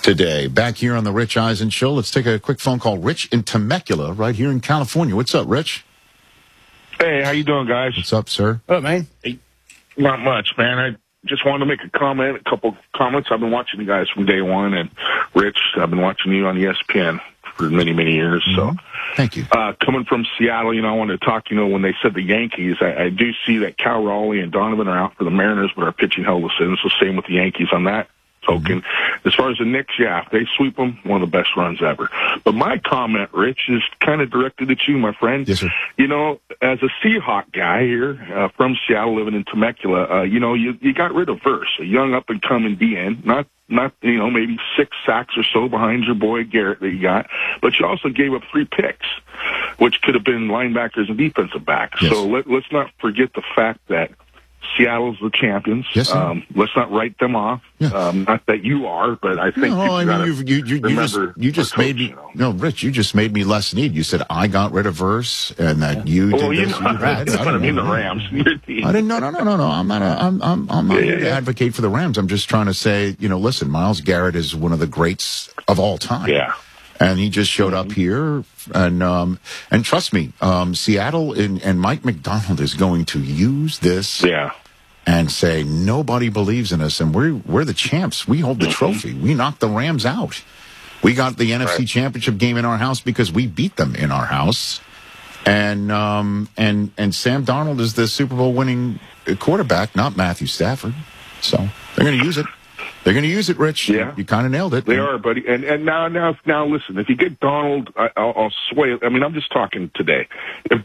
today. Back here on the Rich Eisen Show, let's take a quick phone call. Rich in Temecula, right here in California. What's up, Rich? Hey, how you doing, guys? What's up, sir? Oh, man. Hey, not much, man. I just wanted to make a couple comments. I've been watching you guys from day one, and Rich, I've been watching you on ESPN for many, many years. So, thank you. Coming from Seattle, I wanted to talk. When they said the Yankees, I do see that Cal Raleigh and Donovan are out for the Mariners, but are pitching hell of a season. So, same with the Yankees on that token. As far as the Knicks, yeah, if they sweep them, one of the best runs ever. But my comment, Rich, is kind of directed at you, my friend. Yes, sir. As a Seahawk guy here from Seattle, living in Temecula, you got rid of Verse, a young up-and-coming DN, not maybe 6 sacks or so behind your boy Garrett that you got, but you also gave up 3 picks, which could have been linebackers and defensive backs. Yes. So let's not forget the fact that Seattle's the champions. Yes, sir. Let's not write them off. Yeah. Not that you are, but I think Rich, you just made me less need. You said I got rid of Verse, and that you did this. I mean the Rams. I didn't. No. I'm not here to advocate for the Rams. I'm just trying to say, listen, Myles Garrett is one of the greats of all time. Yeah. And he just showed up here, and trust me, Seattle and Mike McDonald is going to use this, and say nobody believes in us, and we're the champs. We hold the trophy. We knocked the Rams out. We got the NFC Championship game in our house because we beat them in our house, and Sam Darnold is the Super Bowl winning quarterback, not Matthew Stafford. So they're going to use it. They're going to use it, Rich. Yeah. You kind of nailed it. They are, buddy. And now, listen, if you get Donald, I'll sway. I mean, I'm just talking today. If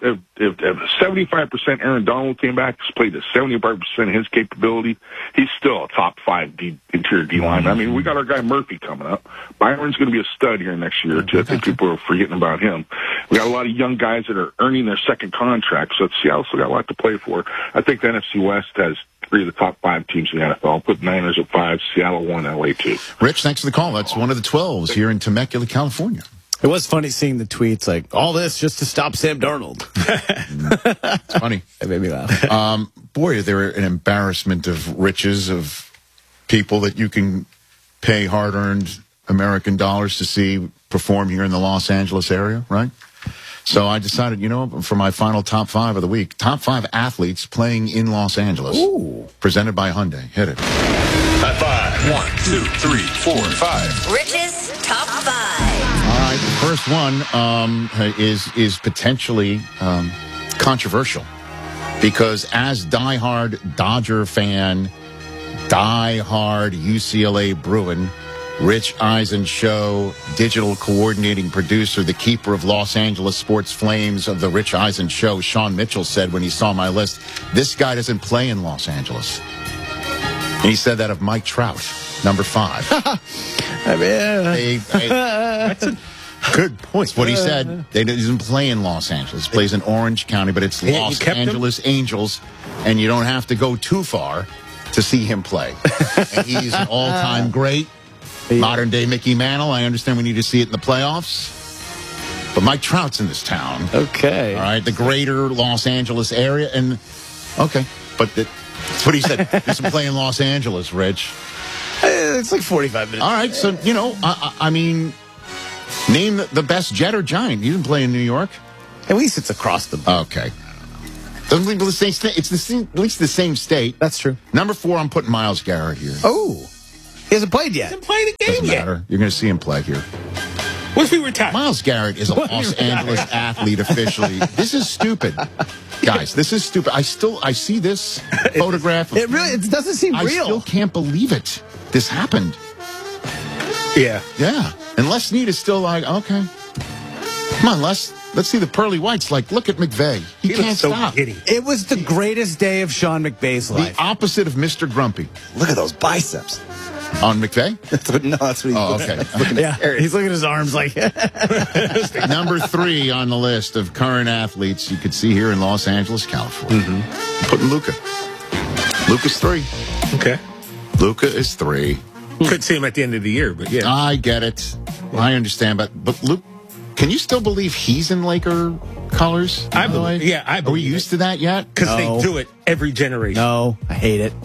75% Aaron Donald came back, played to 75% of his capability, he's still a top 5 interior D lineman. I mean, we got our guy Murphy coming up. Byron's going to be a stud here next year, too. I think people are forgetting about him. We got a lot of young guys that are earning their second contract, so Seattle still got a lot to play for. I think the NFC West has 3 of the top 5 teams in the NFL. I'll put Niners at 5, Seattle 1, LA 2. Rich, thanks for the call. That's one of the 12s here in Temecula, California. It was funny seeing the tweets like, all this just to stop Sam Darnold. It's funny. It made me laugh. Boy, they're an embarrassment of riches of people that you can pay hard-earned American dollars to see perform here in the Los Angeles area, right? So I decided, for my final top 5 of the week, top 5 athletes playing in Los Angeles. Ooh. Presented by Hyundai. Hit it. High 5. 1, 2, 3, 4, 5. Rich's top 5. All right, the first one is potentially controversial because as diehard Dodger fan, diehard UCLA Bruin, Rich Eisen Show, digital coordinating producer, the keeper of Los Angeles Sports Flames of the Rich Eisen Show, Sean Mitchell said when he saw my list, this guy doesn't play in Los Angeles. And he said that of Mike Trout, number 5. That's a good point. That's what he said. He doesn't play in Los Angeles. He plays in Orange County, but it's Los Angeles Angels, and you don't have to go too far to see him play. And he's an all-time great. Modern day Mickey Mantle. I understand we need to see it in the playoffs. But Mike Trout's in this town. Okay. All right. The greater Los Angeles area. And, okay. But that's what he said. Doesn't play in Los Angeles, Rich. It's like 45 minutes. All right. So, I mean, name the best Jet or Giant. You didn't play in New York. At least it's across the... Okay. Doesn't leave the same state. It's at least the same state. That's true. Number 4, I'm putting Myles Garrett here. Oh. He hasn't played yet. He hasn't played a game Doesn't yet. matter. You're going to see him play here. What if he retired? Myles Garrett is a Los Angeles athlete officially. This is stupid. Guys, this is stupid. I see this photograph. It doesn't seem real. I still can't believe it. This happened. Yeah. Yeah. And Les Snead is still like, okay. Come on, Les. Let's see the pearly whites. Like, look at McVay. He can't stop. Giddy. It was the greatest day of Sean McVay's life. The opposite of Mr. Grumpy. Look at those biceps. On McVay? That's what he's looking at. Yeah, he's looking at his arms like... Number 3 on the list of current athletes you could see here in Los Angeles, California. Putting Luka. Luka's 3. Okay. Luka is 3. Could see him at the end of the year, but yeah. I get it. I understand, but Luke, can you still believe he's in Laker colors? I believe. Yeah, I believe. Are we used to that yet? Because they do it every generation. No, I hate it.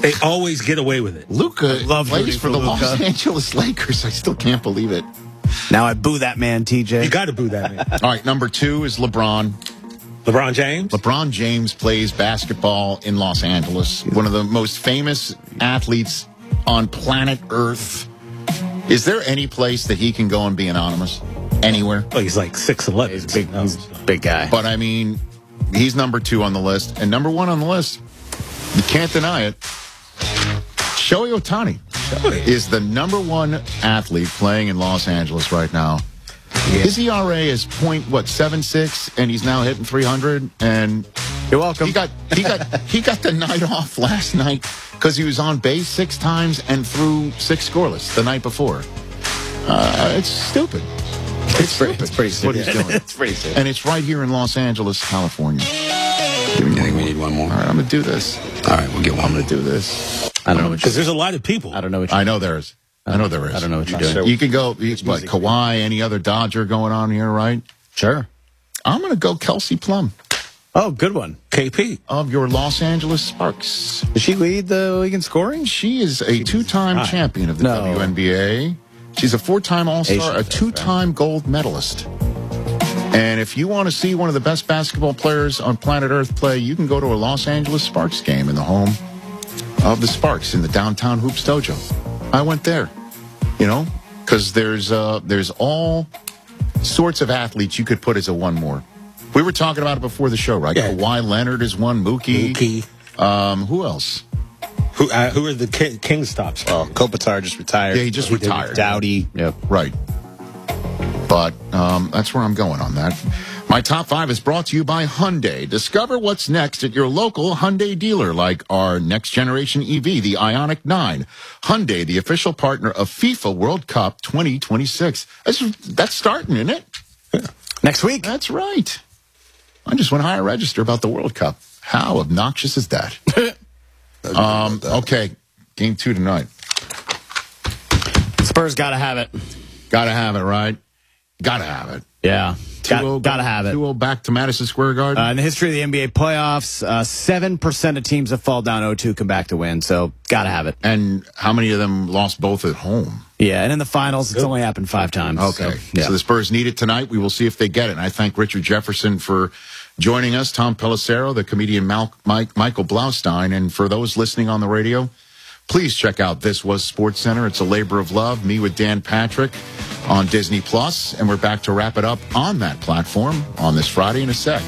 They always get away with it. Luka plays for the Los Angeles Lakers. I still can't believe it. Now I boo that man, TJ. You got to boo that man. All right, number 2 is LeBron. LeBron James? LeBron James plays basketball in Los Angeles. One of the most famous athletes on planet Earth. Is there any place that he can go and be anonymous? Anywhere? Oh, he's like 6'11". He's a big guy. But, I mean, he's number 2 on the list. And number 1 on the list, you can't deny it, Shohei Ohtani is the number 1 athlete playing in Los Angeles right now. Yeah. His ERA is .76, and he's now hitting 300. And you're welcome. He got the night off last night because he was on base 6 times and threw 6 scoreless the night before. It's stupid. It's stupid. It's pretty stupid. What he's doing. It's pretty stupid. And it's right here in Los Angeles, California. I think we need one more. All right, I'm going to do this. All right, we'll get one. I'm going to do this. I don't know what because there's a lot of people. I don't know what I know there is. I know there is. I don't know what you're doing. You can go, what, Kawhi, any other Dodger going on here, right? Sure. I'm going to go Kelsey Plum. Oh, good one. KP. Of your Los Angeles Sparks. Does she lead the league in scoring? She is a 2-time champion of the WNBA. She's a 4-time All-Star, a 2-time gold medalist. And if you want to see one of the best basketball players on planet Earth play, you can go to a Los Angeles Sparks game in the home of the Sparks in the downtown Hoops Dojo. I went there, because there's all sorts of athletes you could put as a one more. We were talking about it before the show, right? Yeah. Kawhi Leonard is one, Mookie. Who else? Who are the Kings tops? Oh, Kopitar just retired. Yeah, he just retired. Doughty. Yep. Right. But that's where I'm going on that. My top 5 is brought to you by Hyundai. Discover what's next at your local Hyundai dealer, like our next generation EV, the Ioniq 9. Hyundai, the official partner of FIFA World Cup 2026. That's starting, isn't it? Yeah. Next week. That's right. I just went higher register about the World Cup. How obnoxious is that? Okay, game 2 tonight. Spurs got to have it. Got to have it, right? Got to have it. Yeah. Got to have it. 2-0 back to Madison Square Garden. In the history of the NBA playoffs, 7% of teams that fall down 0-2 come back to win, so got to have it. And how many of them lost both at home? Yeah, and in the finals, it's only happened 5 times. Okay, so the Spurs need it tonight. We will see if they get it. And I thank Richard Jefferson for joining us, Tom Pelissero, the comedian Michael Blaustein, and for those listening on the radio, please check out This Was Sports Center. It's a labor of love. Me with Dan Patrick on Disney Plus, and we're back to wrap it up on that platform on this Friday in a sec.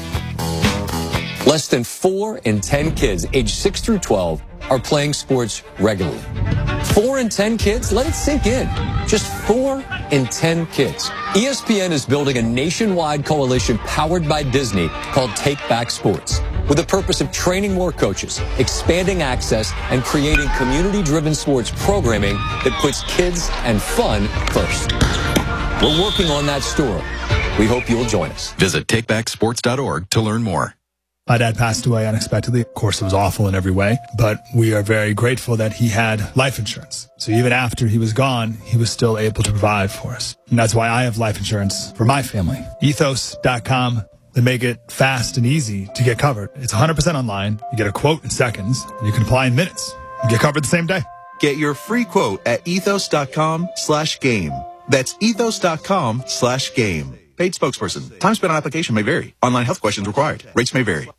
Less than 4 in 10 kids aged 6 through 12 are playing sports regularly. 4 in 10 kids? Let it sink in. Just 4 in 10 kids. ESPN is building a nationwide coalition powered by Disney called Take Back Sports, with the purpose of training more coaches, expanding access, and creating community-driven sports programming that puts kids and fun first. We're working on that story. We hope you'll join us. Visit takebacksports.org to learn more. My dad passed away unexpectedly. Of course, it was awful in every way, but we are very grateful that he had life insurance. So even after he was gone, he was still able to provide for us. And that's why I have life insurance for my family. Ethos.com. They make it fast and easy to get covered. It's 100% online. You get a quote in seconds, and you can apply in minutes. You get covered the same day. Get your free quote at ethos.com/game. That's ethos.com/game. Paid spokesperson. Time spent on application may vary. Online health questions required. Rates may vary.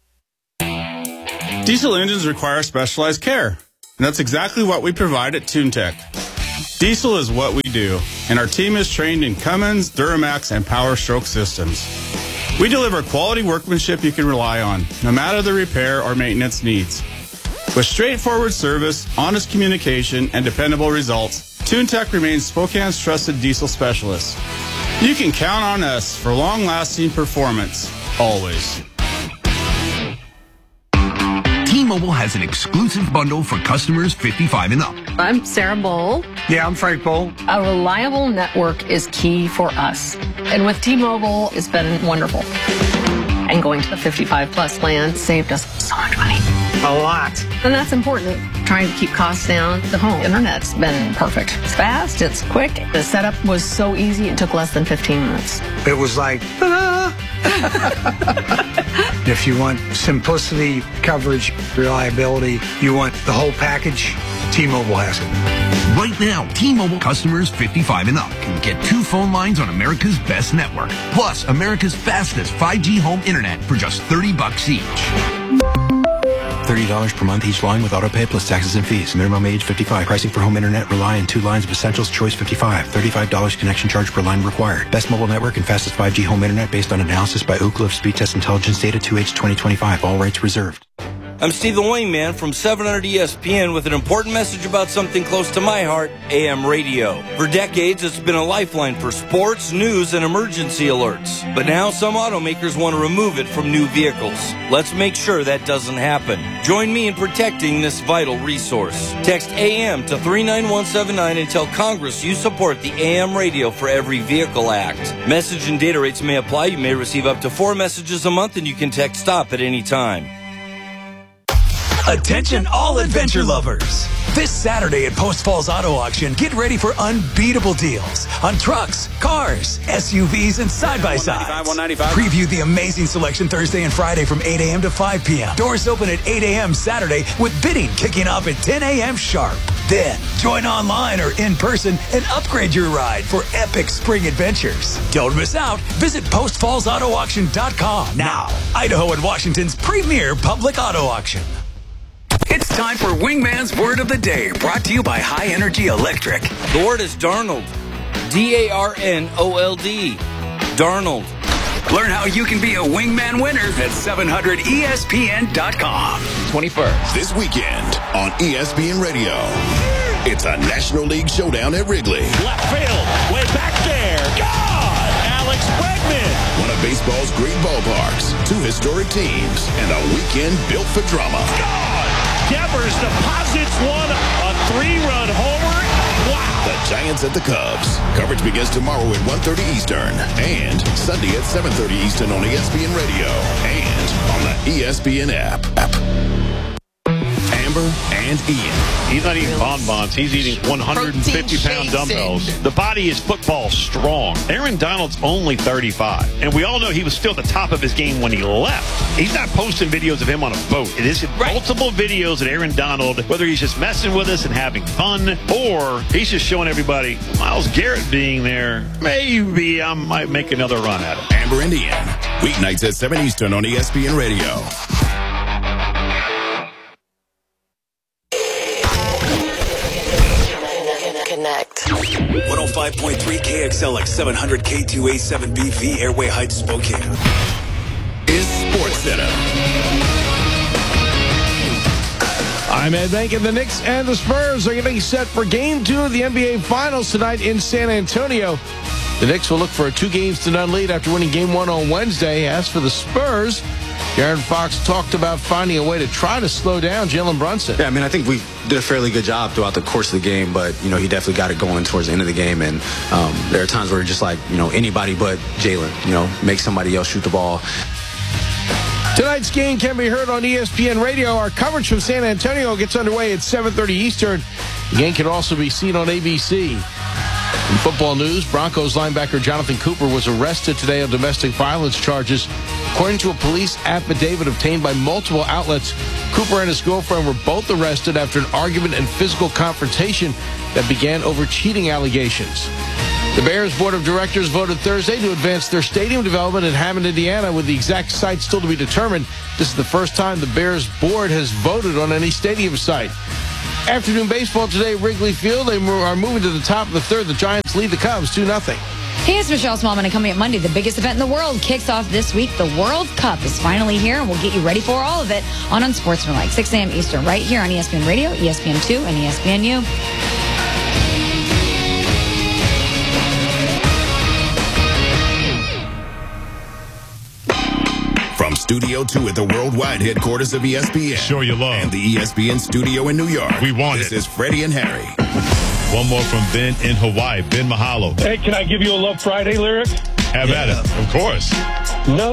Diesel engines require specialized care, and that's exactly what we provide at TuneTech. Diesel is what we do, and our team is trained in Cummins, Duramax, and Power Stroke systems. We deliver quality workmanship you can rely on, no matter the repair or maintenance needs. With straightforward service, honest communication, and dependable results, TuneTech remains Spokane's trusted diesel specialist. You can count on us for long-lasting performance, always. T-Mobile has an exclusive bundle for customers 55 and up. I'm Sarah Bowl. Yeah, I'm Frank Bowl. A reliable network is key for us. And with T-Mobile, it's been wonderful. And going to the 55-plus plan saved us so much money. A lot. And that's important. Trying to keep costs down. The home internet's been perfect. It's fast, it's quick. The setup was so easy, it took less than 15 minutes. It was like, If you want simplicity, coverage, reliability, you want the whole package, T-Mobile has it. Right now, T-Mobile customers 55 and up can get 2 phone lines on America's best network, plus America's fastest 5G home internet for just $30 each. $30 per month each line with autopay plus taxes and fees. Minimum age 55. Pricing for home internet rely on 2 lines of Essentials Choice 55. $35 connection charge per line required. Best mobile network and fastest 5G home internet based on analysis by Ookla of Speed Test Intelligence data 2H 2025. All rights reserved. I'm Steve the Wingman from 700 ESPN with an important message about something close to my heart, AM radio. For decades, it's been a lifeline for sports, news, and emergency alerts. But now some automakers want to remove it from new vehicles. Let's make sure that doesn't happen. Join me in protecting this vital resource. Text AM to 39179 and tell Congress you support the AM Radio for Every Vehicle Act. Message and data rates may apply. You may receive up to 4 messages a month, and you can text STOP at any time. Attention all adventure lovers. This Saturday at Post Falls Auto Auction, get ready for unbeatable deals on trucks, cars, SUVs, and side-by-sides. Preview the amazing selection Thursday and Friday from 8 a.m. to 5 p.m. Doors open at 8 a.m. Saturday with bidding kicking off at 10 a.m. sharp. Then, join online or in person and upgrade your ride for epic spring adventures. Don't miss out. Visit postfallsautoauction.com. Now, Idaho and Washington's premier public auto auction. It's time for Wingman's Word of the Day, brought to you by High Energy Electric. The word is Darnold. D-A-R-N-O-L-D. Darnold. Learn how you can be a Wingman winner at 700ESPN.com. 21st. This weekend on ESPN Radio. It's a National League showdown at Wrigley. Left field, way back there. God! Alex Bregman. One of baseball's great ballparks, 2 historic teams, and a weekend built for drama. God! Devers deposits one, a 3-run homer. Wow! The Giants at the Cubs. Coverage begins tomorrow at 1:30 Eastern and Sunday at 7:30 Eastern on ESPN Radio and on the ESPN app. Amber and Ian. He's not eating bonbons. He's eating 150-pound dumbbells. The body is football strong. Aaron Donald's only 35. And we all know he was still at the top of his game when he left. He's not posting videos of him on a boat. It is multiple videos of Aaron Donald, whether he's just messing with us and having fun, or he's just showing everybody Myles Garrett being there. Maybe I might make another run at it. Amber and Ian. Weeknights at 7 Eastern on ESPN Radio. Connect. 105.3 KXLX 700 K2A7BV Airway Heights Spokane. Is Sports Center. I'm Ed Bank, and the Knicks and the Spurs are getting set for Game 2 of the NBA Finals tonight in San Antonio. The Knicks will look for a 2-0 lead after winning Game 1 on Wednesday. As for the Spurs, De'Aaron Fox talked about finding a way to try to slow down Jalen Brunson. Yeah, I mean, I think we did a fairly good job throughout the course of the game, but, you know, he definitely got it going towards the end of the game. And there are times where just like, you know, anybody but Jalen, you know, make somebody else shoot the ball. Tonight's game can be heard on ESPN Radio. Our coverage from San Antonio gets underway at 7:30 Eastern. The game can also be seen on ABC. In football news, Broncos linebacker Jonathan Cooper was arrested today on domestic violence charges. According to a police affidavit obtained by multiple outlets, Cooper and his girlfriend were both arrested after an argument and physical confrontation that began over cheating allegations. The Bears Board of Directors voted Thursday to advance their stadium development in Hammond, Indiana, with the exact site still to be determined. This is the first time the Bears Board has voted on any stadium site. Afternoon baseball today at Wrigley Field. They are moving to the top of the third. The Giants lead the Cubs 2-0. Hey, it's Michelle Smallman, and coming up Monday, the biggest event in the world kicks off this week. The World Cup is finally here, and we'll get you ready for all of it on Unsportsmanlike, 6 a.m. Eastern, right here on ESPN Radio, ESPN2, and ESPNU. From Studio 2 at the worldwide headquarters of ESPN. Show your love. And the ESPN studio in New York. We want this is Freddie and Harry. One more from Ben in Hawaii. Ben Mahalo. Hey, can I give you a Love Friday lyric? Have at it. Of course. No.